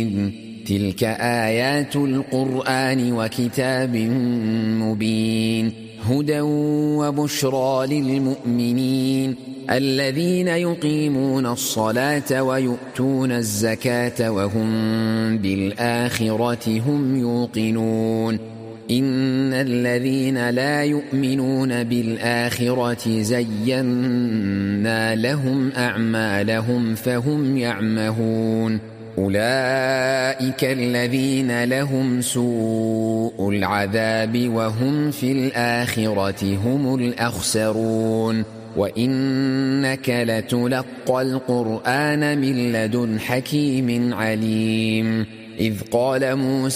تلك آيات القرآن وكتاب مبين هدى وبشرى للمؤمنين الذين يقيمون الصلاة ويؤتون الزكاة وهم بالآخرة هم يوقنون إن الذين لا يؤمنون بالآخرة زينا لهم أعمالهم فهم يعمهون أولئك الذين لهم سوء العذاب وهم في الآخرة هم الأخسرون وإنك لتلقى القرآن من لدن حكيم عليم إذ قال موسى